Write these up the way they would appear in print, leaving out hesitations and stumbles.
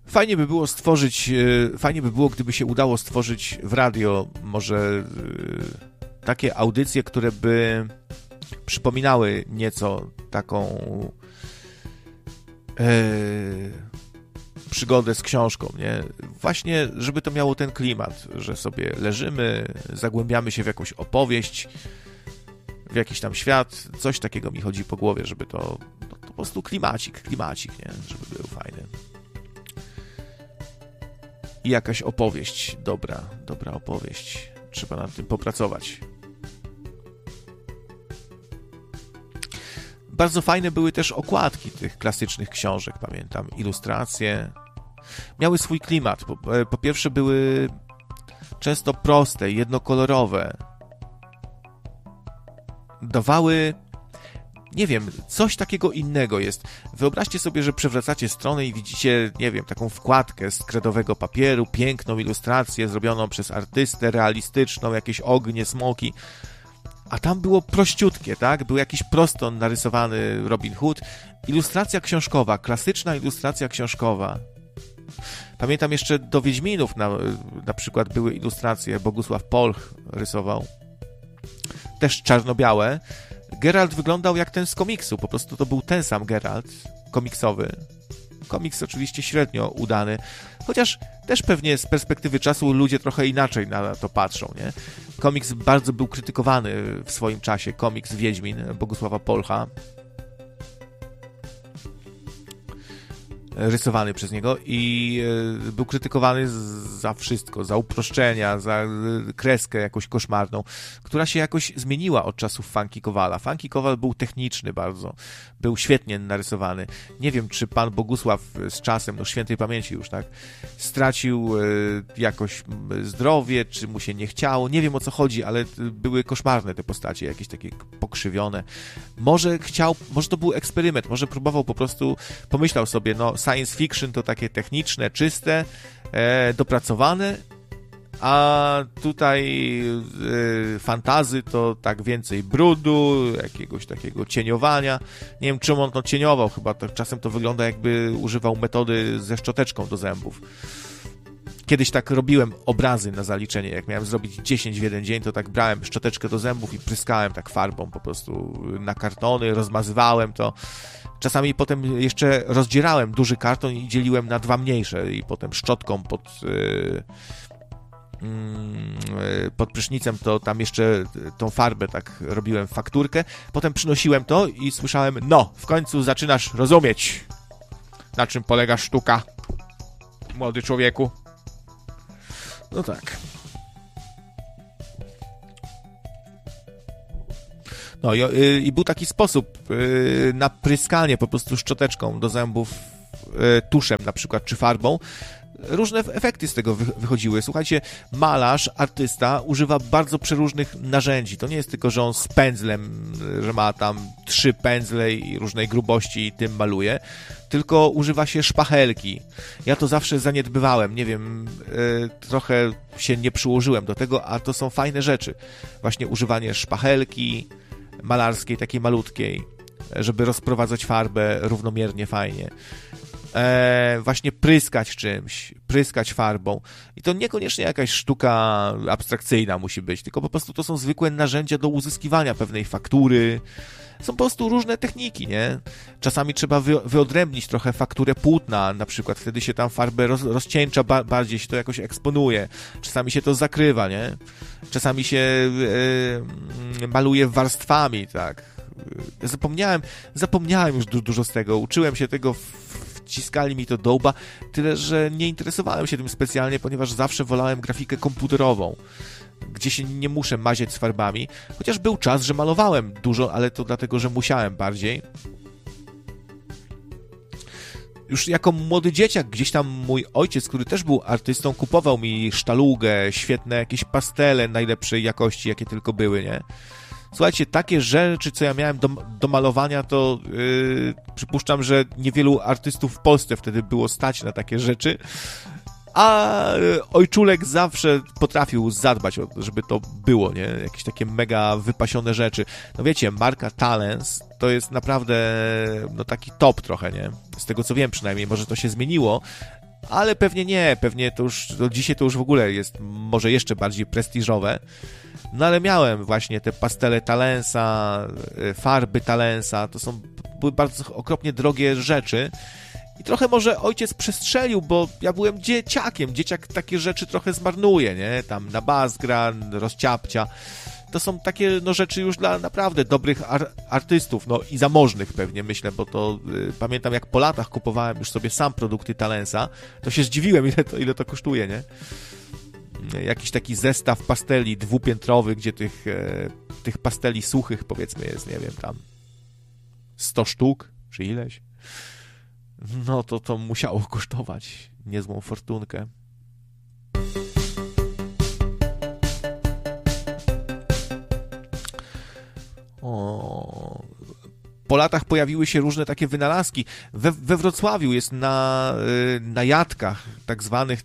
Fajnie by było, gdyby się udało stworzyć w radio może takie audycje, które by przypominały nieco taką przygodę z książką, nie? Właśnie, żeby to miało ten klimat, że sobie leżymy, zagłębiamy się w jakąś opowieść, w jakiś tam świat, coś takiego mi chodzi po głowie, żeby to po prostu klimacik, nie? Żeby był fajny. I jakaś opowieść, dobra opowieść. Trzeba nad tym popracować. Bardzo fajne były też okładki tych klasycznych książek, pamiętam, ilustracje. Miały swój klimat. Po pierwsze były często proste, jednokolorowe. Dawały, nie wiem, coś takiego innego jest. Wyobraźcie sobie, że przewracacie stronę i widzicie, nie wiem, taką wkładkę z kredowego papieru, piękną ilustrację zrobioną przez artystę, realistyczną, jakieś ognie, smoki. A tam było prościutkie, tak? Był jakiś proston narysowany Robin Hood. Ilustracja książkowa, klasyczna ilustracja książkowa. Pamiętam jeszcze do Wiedźminów na przykład były ilustracje, Bogusław Polch rysował. Też czarno-białe. Geralt wyglądał jak ten z komiksu, po prostu to był ten sam Geralt komiksowy. Komiks oczywiście średnio udany, chociaż też pewnie z perspektywy czasu ludzie trochę inaczej na to patrzą, nie? Komiks bardzo był krytykowany w swoim czasie, komiks Wiedźmin Bogusława Polcha, rysowany przez niego i był krytykowany za wszystko, za uproszczenia, za kreskę jakąś koszmarną, która się jakoś zmieniła od czasów Funky Kowala. Funky Kowal był techniczny bardzo, był świetnie narysowany. Nie wiem, czy pan Bogusław z czasem, no świętej pamięci już, tak, stracił jakoś zdrowie, czy mu się nie chciało, nie wiem o co chodzi, ale były koszmarne te postacie, jakieś takie pokrzywione. Może to był eksperyment, może próbował po prostu, pomyślał sobie, no science fiction to takie techniczne, czyste, dopracowane, a tutaj fantazy to tak więcej brudu, jakiegoś takiego cieniowania. Nie wiem, czym on to cieniował, chyba to, czasem to wygląda jakby używał metody ze szczoteczką do zębów. Kiedyś tak robiłem obrazy na zaliczenie, jak miałem zrobić 10 w jeden dzień, to tak brałem szczoteczkę do zębów i pryskałem tak farbą po prostu na kartony, rozmazywałem to. Czasami potem jeszcze rozdzierałem duży karton i dzieliłem na dwa mniejsze i potem szczotką pod prysznicem to tam jeszcze tą farbę tak robiłem w fakturkę. Potem przynosiłem to i słyszałem, no, w końcu zaczynasz rozumieć, na czym polega sztuka, młody człowieku. No tak. No i był taki sposób na pryskanie po prostu szczoteczką do zębów tuszem na przykład, czy farbą. Różne efekty z tego wychodziły. Słuchajcie, malarz, artysta używa bardzo przeróżnych narzędzi. To nie jest tylko, że on z pędzlem, że ma tam 3 pędzle i różnej grubości i tym maluje, tylko używa się szpachelki. Ja to zawsze zaniedbywałem, nie wiem, trochę się nie przyłożyłem do tego, a to są fajne rzeczy. Właśnie używanie szpachelki malarskiej, takiej malutkiej, żeby rozprowadzać farbę równomiernie, fajnie. Właśnie pryskać czymś, pryskać farbą. I to niekoniecznie jakaś sztuka abstrakcyjna musi być, tylko po prostu to są zwykłe narzędzia do uzyskiwania pewnej faktury. Są po prostu różne techniki, nie? Czasami trzeba wyodrębnić trochę fakturę płótna, na przykład wtedy się tam farbę rozcieńcza, bardziej się to jakoś eksponuje. Czasami się to zakrywa, nie? Czasami się maluje warstwami, tak? Zapomniałem już dużo z tego, uczyłem się tego, wciskali mi to do łba, tyle, że nie interesowałem się tym specjalnie, ponieważ zawsze wolałem grafikę komputerową, gdzie się nie muszę maziać z farbami, chociaż był czas, że malowałem dużo, ale to dlatego, że musiałem bardziej. Już jako młody dzieciak, gdzieś tam mój ojciec, który też był artystą, kupował mi sztalugę, świetne jakieś pastele najlepszej jakości, jakie tylko były, nie? Słuchajcie, takie rzeczy, co ja miałem do malowania, to przypuszczam, że niewielu artystów w Polsce wtedy było stać na takie rzeczy, a ojczulek zawsze potrafił zadbać, żeby to było, nie? Jakieś takie mega wypasione rzeczy. No wiecie, marka Talens to jest naprawdę no taki top trochę, nie? Z tego co wiem przynajmniej, może to się zmieniło, ale pewnie nie, pewnie dzisiaj to już w ogóle jest może jeszcze bardziej prestiżowe. No ale miałem właśnie te pastele Talensa, farby Talensa, były bardzo okropnie drogie rzeczy. I trochę może ojciec przestrzelił, bo ja byłem dzieciakiem. Dzieciak takie rzeczy trochę zmarnuje, nie? Tam na bazgra, rozciapcia. To są takie rzeczy już dla naprawdę dobrych artystów, i zamożnych pewnie, myślę, bo to pamiętam, jak po latach kupowałem już sobie sam produkty Talensa, to się zdziwiłem, ile to kosztuje, nie? Jakiś taki zestaw pasteli dwupiętrowy, gdzie tych pasteli suchych, powiedzmy, jest, nie wiem, tam 100 sztuk, czy ileś. No to musiało kosztować niezłą fortunkę. Po latach pojawiły się różne takie wynalazki. We Wrocławiu jest na Jadkach tak zwanych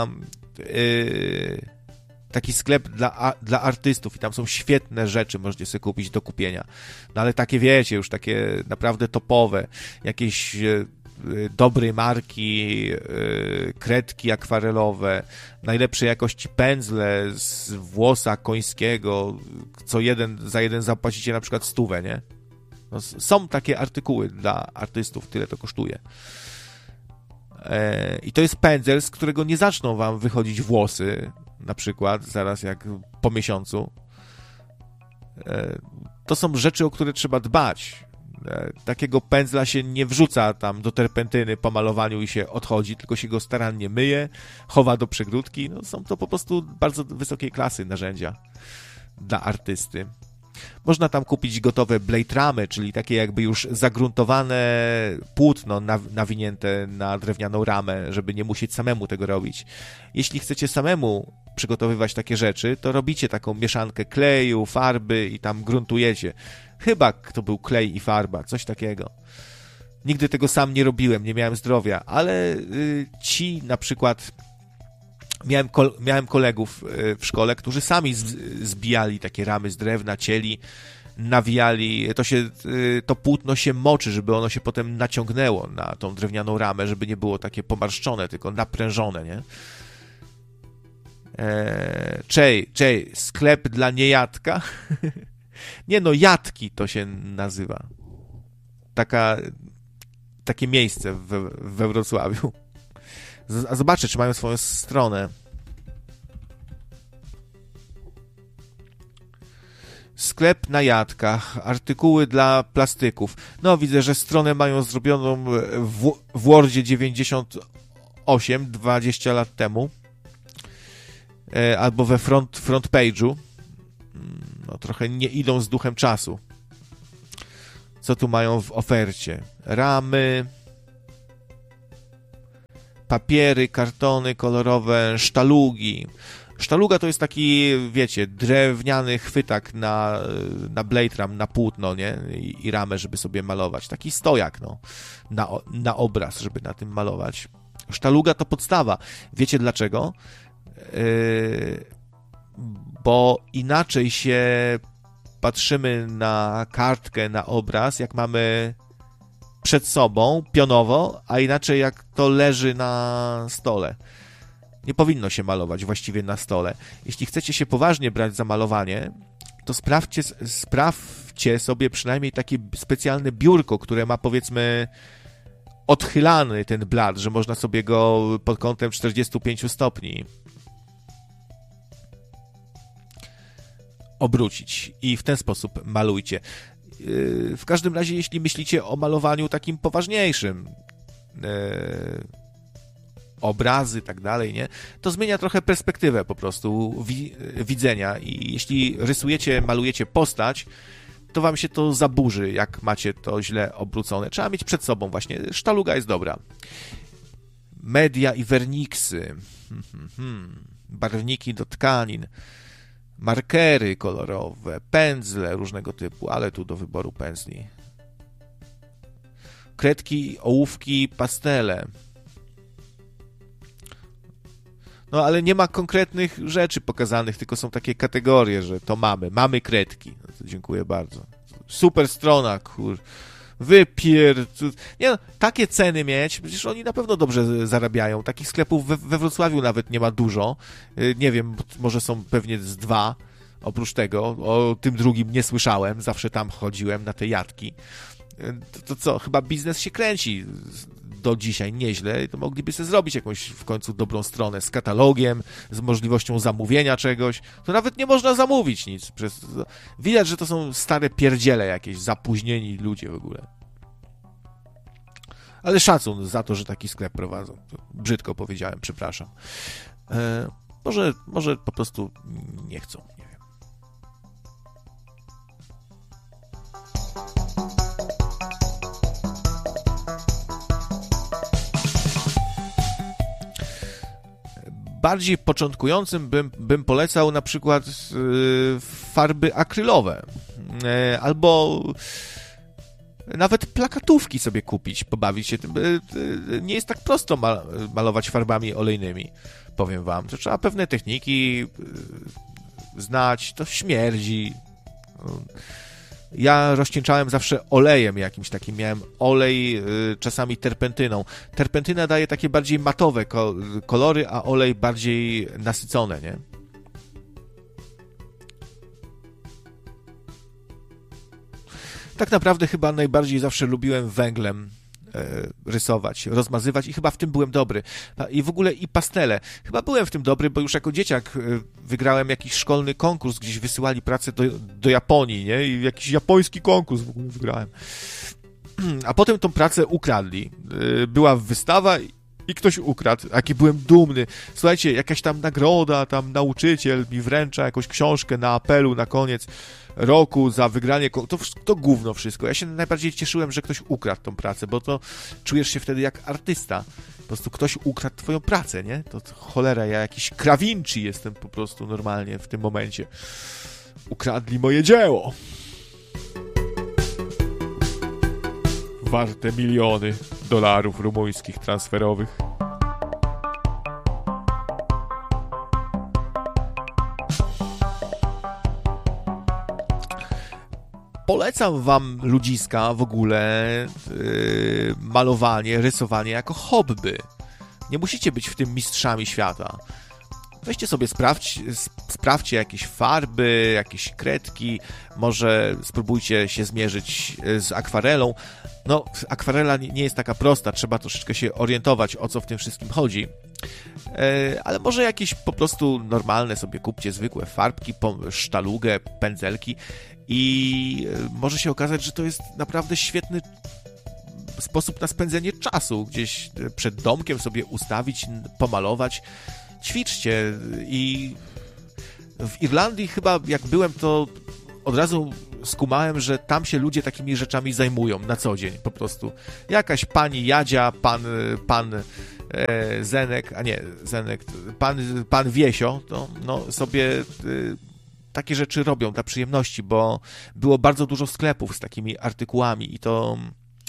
taki sklep dla artystów i tam są świetne rzeczy, możecie sobie kupić do kupienia. No ale takie, wiecie, już takie naprawdę topowe, jakieś dobrej marki kredki akwarelowe, najlepszej jakości pędzle z włosa końskiego, za jeden zapłacicie na przykład 100, nie? No, są takie artykuły dla artystów, tyle to kosztuje. I to jest pędzel, z którego nie zaczną wam wychodzić włosy, na przykład, zaraz jak po miesiącu. To są rzeczy, o które trzeba dbać. Takiego pędzla się nie wrzuca tam do terpentyny po malowaniu i się odchodzi, tylko się go starannie myje, chowa do przegródki. No, są to po prostu bardzo wysokiej klasy narzędzia dla artysty. Można tam kupić gotowe blade ramy, czyli takie jakby już zagruntowane płótno nawinięte na drewnianą ramę, żeby nie musieć samemu tego robić. Jeśli chcecie samemu przygotowywać takie rzeczy, to robicie taką mieszankę kleju, farby i tam gruntujecie. Chyba to był klej i farba, coś takiego. Nigdy tego sam nie robiłem, nie miałem zdrowia, ale ci na przykład... Miałem kolegów w szkole, którzy sami zbijali takie ramy z drewna, cieli, nawijali, to płótno się moczy, żeby ono się potem naciągnęło na tą drewnianą ramę, żeby nie było takie pomarszczone, tylko naprężone, nie? Sklep dla niejadka? Nie no, Jadki to się nazywa. Takie miejsce we Wrocławiu. A zobaczę, czy mają swoją stronę. Sklep na Jadkach, artykuły dla plastyków. No, widzę, że stronę mają zrobioną w Wordzie 98, 20 lat temu. Albo we front page'u. No, trochę nie idą z duchem czasu. Co tu mają w ofercie? Ramy... papiery, kartony kolorowe, sztalugi. Sztaluga to jest taki, wiecie, drewniany chwytak na blade ram, na płótno, nie? I ramę, żeby sobie malować. Taki stojak, na obraz, żeby na tym malować. Sztaluga to podstawa. Wiecie dlaczego? Bo inaczej się patrzymy na kartkę, na obraz, jak mamy przed sobą, pionowo, a inaczej jak to leży na stole. Nie powinno się malować właściwie na stole. Jeśli chcecie się poważnie brać za malowanie, to sprawdźcie sobie przynajmniej takie specjalne biurko, które ma, powiedzmy, odchylany ten blat, że można sobie go pod kątem 45 stopni obrócić i w ten sposób malujcie. W każdym razie, jeśli myślicie o malowaniu takim poważniejszym, obrazy, tak dalej, nie? To zmienia trochę perspektywę po prostu widzenia i jeśli malujecie postać, to wam się to zaburzy, jak macie to źle obrócone. Trzeba mieć przed sobą właśnie. Sztaluga jest dobra. Media i werniksy. Barwniki do tkanin. Markery kolorowe, pędzle różnego typu, ale tu do wyboru pędzli. Kredki, ołówki, pastele. No, ale nie ma konkretnych rzeczy pokazanych, tylko są takie kategorie, że to mamy kredki. No to dziękuję bardzo. Super strona, Nie no, takie ceny mieć, przecież oni na pewno dobrze zarabiają. Takich sklepów we Wrocławiu nawet nie ma dużo. Nie wiem, może są pewnie z 2. Oprócz tego, o tym drugim nie słyszałem, zawsze tam chodziłem na te jatki. To co, chyba biznes się kręci do dzisiaj nieźle, to mogliby sobie zrobić jakąś w końcu dobrą stronę z katalogiem, z możliwością zamówienia czegoś. To nawet nie można zamówić nic. Widać, że to są stare pierdziele jakieś, zapóźnieni ludzie w ogóle. Ale szacun za to, że taki sklep prowadzą. Brzydko powiedziałem, przepraszam. Może po prostu nie chcą, nie wiem. Bardziej początkującym bym polecał na przykład farby akrylowe albo nawet plakatówki sobie kupić, pobawić się tym. Nie jest tak prosto malować farbami olejnymi, powiem wam. To trzeba pewne techniki znać, to śmierdzi. Ja rozcieńczałem zawsze olejem jakimś takim, miałem olej czasami terpentyną. Terpentyna daje takie bardziej matowe kolory, a olej bardziej nasycone, nie? Tak naprawdę chyba najbardziej zawsze lubiłem węglem rysować, rozmazywać i chyba w tym byłem dobry. I w ogóle i pastele. Chyba byłem w tym dobry, bo już jako dzieciak wygrałem jakiś szkolny konkurs, gdzieś wysyłali pracę do Japonii, nie? I jakiś japoński konkurs w ogóle wygrałem. A potem tą pracę ukradli. Była wystawa i ktoś ukradł. Jaki byłem dumny. Słuchajcie, jakaś tam nagroda, tam nauczyciel mi wręcza jakąś książkę na apelu na koniec roku za wygranie, to gówno wszystko. Ja się najbardziej cieszyłem, że ktoś ukradł tą pracę, bo to czujesz się wtedy jak artysta. Po prostu ktoś ukradł twoją pracę, nie? To cholera, ja jakiś Krawinci jestem po prostu normalnie w tym momencie. Ukradli moje dzieło. Warte miliony dolarów rumuńskich transferowych. Polecam wam, ludziska, w ogóle malowanie, rysowanie jako hobby. Nie musicie być w tym mistrzami świata. Weźcie sobie, sprawdźcie jakieś farby, jakieś kredki, może spróbujcie się zmierzyć z akwarelą. No, akwarela nie jest taka prosta, trzeba troszeczkę się orientować, o co w tym wszystkim chodzi. Ale może jakieś po prostu normalne sobie kupcie, zwykłe farbki, sztalugę, pędzelki i może się okazać, że to jest naprawdę świetny sposób na spędzenie czasu. Gdzieś przed domkiem sobie ustawić, pomalować. Ćwiczcie i w Irlandii chyba jak byłem, to od razu skumałem, że tam się ludzie takimi rzeczami zajmują na co dzień po prostu. Jakaś pani Jadzia, pan Zenek, a nie Zenek, pan Wiesio, to no sobie takie rzeczy robią dla przyjemności, bo było bardzo dużo sklepów z takimi artykułami i to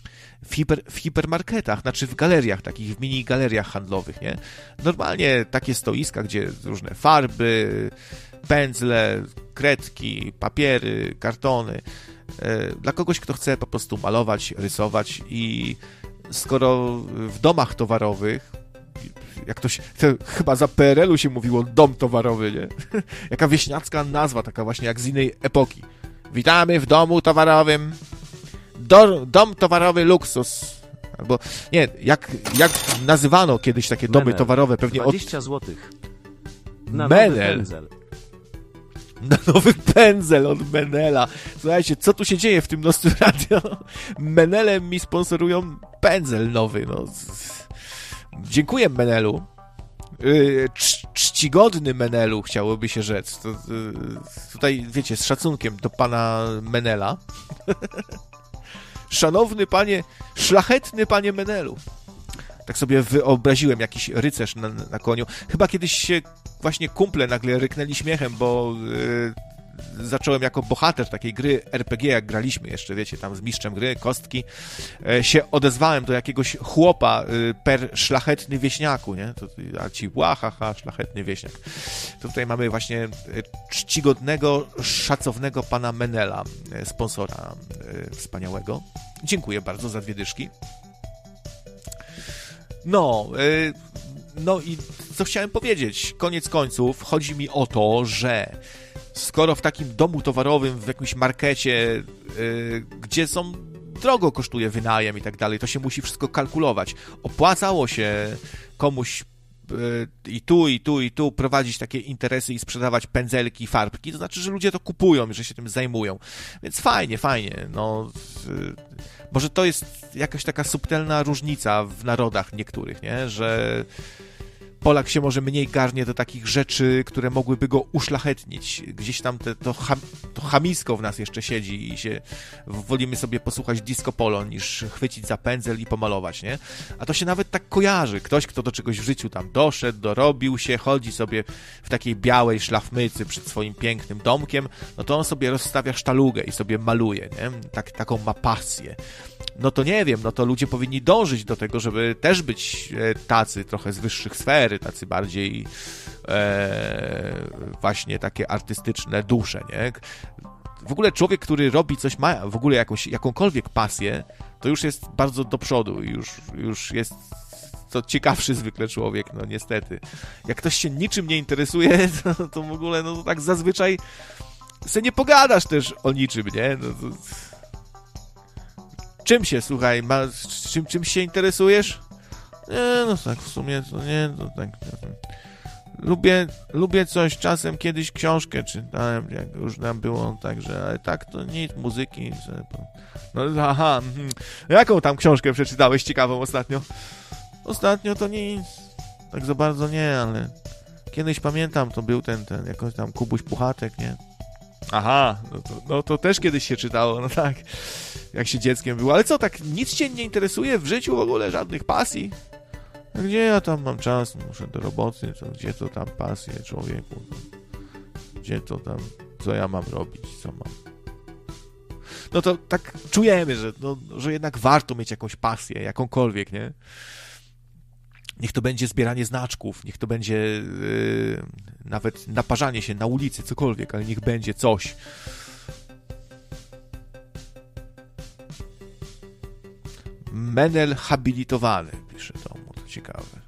w hipermarketach, znaczy w galeriach, takich w mini galeriach handlowych, nie? Normalnie takie stoiska, gdzie różne farby, pędzle, kredki, papiery, kartony. Dla kogoś, kto chce po prostu malować, rysować i skoro w domach towarowych, jak ktoś, chyba za PRL-u się mówiło dom towarowy, nie? Jaka wieśniacka nazwa, taka właśnie jak z innej epoki. Witamy w domu towarowym. Dom towarowy luksus. Albo nie, jak nazywano kiedyś takie domy towarowe, pewnie 20 złotych. Na Menel. Na nowy pędzel od Menela. Słuchajcie, co tu się dzieje w tym Nostrum Radio? Menelem mi sponsorują pędzel nowy. No. Dziękuję Menelu. Czcigodny Menelu, chciałoby się rzec. Tutaj, wiecie, z szacunkiem do pana Menela. Szanowny panie, szlachetny panie Menelu. Tak sobie wyobraziłem jakiś rycerz na koniu. Chyba kiedyś się właśnie kumple nagle ryknęli śmiechem, bo zacząłem jako bohater takiej gry RPG, jak graliśmy jeszcze, wiecie, tam z mistrzem gry, kostki, się odezwałem do jakiegoś chłopa per szlachetny wieśniaku, nie? A ci łahaha, szlachetny wieśniak. To tutaj mamy właśnie czcigodnego, szacownego pana Menela, sponsora wspaniałego. Dziękuję bardzo za 2 dyszki. No i co chciałem powiedzieć? Koniec końców chodzi mi o to, że skoro w takim domu towarowym, w jakimś markecie, gdzie drogo kosztuje wynajem i tak dalej, to się musi wszystko kalkulować. Opłacało się komuś i tu prowadzić takie interesy i sprzedawać pędzelki, farbki, to znaczy, że ludzie to kupują, że się tym zajmują. Więc fajnie. No, może to jest jakaś taka subtelna różnica w narodach niektórych, nie? Że Polak się może mniej garnie do takich rzeczy, które mogłyby go uszlachetnić. Gdzieś tam to chamisko w nas jeszcze siedzi i się wolimy sobie posłuchać disco polo, niż chwycić za pędzel i pomalować, nie? A to się nawet tak kojarzy. Ktoś, kto do czegoś w życiu tam doszedł, dorobił się, chodzi sobie w takiej białej szlafmycy przed swoim pięknym domkiem, no to on sobie rozstawia sztalugę i sobie maluje, nie? Taką ma pasję. No to nie wiem, no to ludzie powinni dążyć do tego, żeby też być tacy trochę z wyższych sfer, tacy bardziej właśnie takie artystyczne dusze, nie? W ogóle człowiek, który robi coś, ma w ogóle jakąkolwiek pasję, to już jest bardzo do przodu, już jest to ciekawszy zwykle człowiek, no niestety. Jak ktoś się niczym nie interesuje, to w ogóle, no to tak zazwyczaj se nie pogadasz też o niczym, nie? No to... Czym się, słuchaj, czym się interesujesz? Nie, no tak, w sumie to nie, to tak. Lubię coś, czasem kiedyś książkę czytałem, jak już nam było, także, ale tak to nic, muzyki. No aha, jaką tam książkę przeczytałeś ciekawą ostatnio? Ostatnio to nic, tak za bardzo nie, ale kiedyś pamiętam, to był ten jakoś tam Kubuś Puchatek, nie? Aha, no to też kiedyś się czytało, no tak, jak się dzieckiem było. Ale co, tak nic cię nie interesuje w życiu w ogóle, żadnych pasji? Gdzie ja tam mam czas? Muszę do roboty, to gdzie to tam pasje człowieku? Gdzie to tam, co ja mam robić, co mam? No to tak czujemy, że jednak warto mieć jakąś pasję, jakąkolwiek, nie? Niech to będzie zbieranie znaczków, niech to będzie nawet naparzanie się na ulicy, cokolwiek, ale niech będzie coś. Menel habilitowany, pisze Tomu, to ciekawe.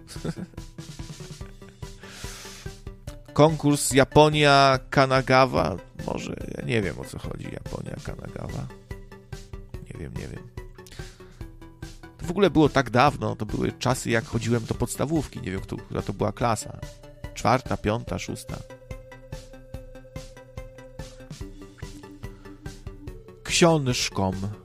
Konkurs Japonia Kanagawa, może, ja nie wiem o co chodzi, Japonia Kanagawa. Nie wiem. To w ogóle było tak dawno, to były czasy, jak chodziłem do podstawówki, nie wiem, która to była klasa. 4., 5., 6. Książkom.